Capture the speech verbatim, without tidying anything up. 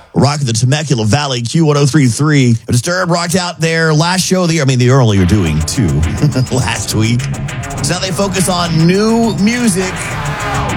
Rock the Temecula Valley, Q one oh three point three. Disturbed rocked out their last show of the year. I mean, the earlier doing, too, last week. So now they focus on new music.